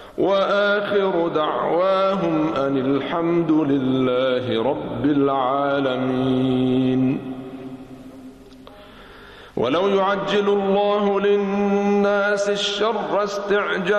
وآخر دعواهم أن الحمد لله رب العالمين. ولو يعجل الله للناس الشر استعجال